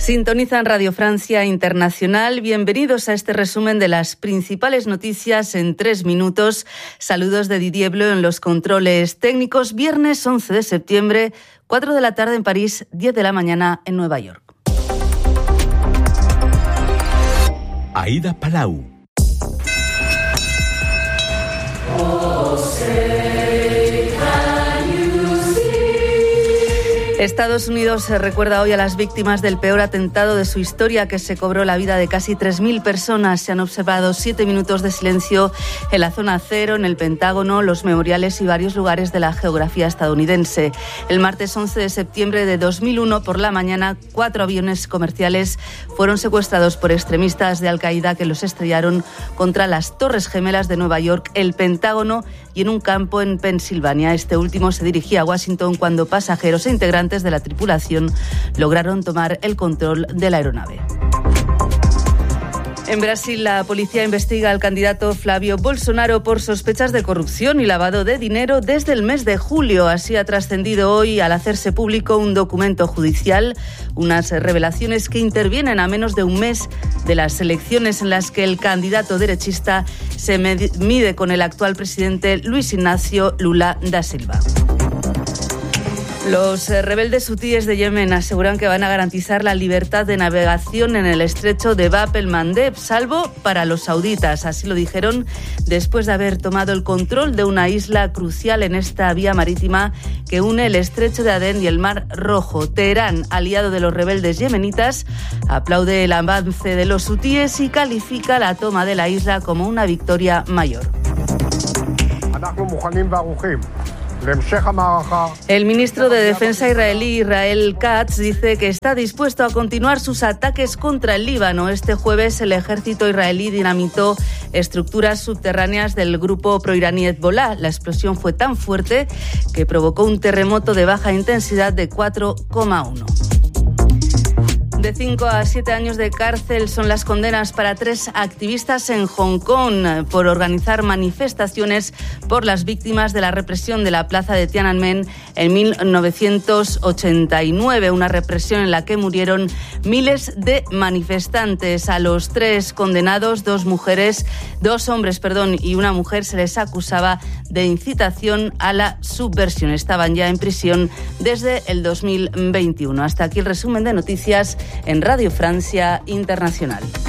Sintonizan Radio Francia Internacional. Bienvenidos a este resumen de las principales noticias en 3 minutos. Saludos de Didier Bleu en los controles técnicos. Viernes 11 de septiembre, 4 de la tarde en París, 10 de la mañana en Nueva York. Aida Palau. Estados Unidos se recuerda hoy a las víctimas del peor atentado de su historia, que se cobró la vida de casi 3.000 personas. Se han observado 7 minutos de silencio en la zona cero, en el Pentágono, los memoriales y varios lugares de la geografía estadounidense. El martes 11 de septiembre de 2001, por la mañana, 4 aviones comerciales fueron secuestrados por extremistas de Al-Qaeda que los estrellaron contra las Torres Gemelas de Nueva York, el Pentágono y en un campo en Pensilvania. Este último se dirigía a Washington cuando pasajeros e integrantes de la tripulación lograron tomar el control de la aeronave. En Brasil, la policía investiga al candidato Flávio Bolsonaro por sospechas de corrupción y lavado de dinero desde el mes de julio. Así ha trascendido hoy al hacerse público un documento judicial, unas revelaciones que intervienen a menos de un mes de las elecciones en las que el candidato derechista se mide con el actual presidente Luis Ignacio Lula da Silva. Los rebeldes hutíes de Yemen aseguran que van a garantizar la libertad de navegación en el estrecho de Bab el-Mandeb, salvo para los sauditas. Así lo dijeron después de haber tomado el control de una isla crucial en esta vía marítima que une el estrecho de Adén y el Mar Rojo. Teherán, aliado de los rebeldes yemenitas, aplaude el avance de los hutíes y califica la toma de la isla como una victoria mayor. El ministro de Defensa israelí, Israel Katz, dice que está dispuesto a continuar sus ataques contra el Líbano. Este jueves el ejército israelí dinamitó estructuras subterráneas del grupo proiraní Hezbollah. La explosión fue tan fuerte que provocó un terremoto de baja intensidad de 4,1. De 5 a 7 años de cárcel son las condenas para 3 activistas en Hong Kong por organizar manifestaciones por las víctimas de la represión de la plaza de Tiananmen en 1989, una represión en la que murieron miles de manifestantes. A los 3 condenados, 2 hombres y una mujer, se les acusaba de incitación a la subversión. Estaban ya en prisión desde el 2021. Hasta aquí el resumen de noticias en Radio Francia Internacional.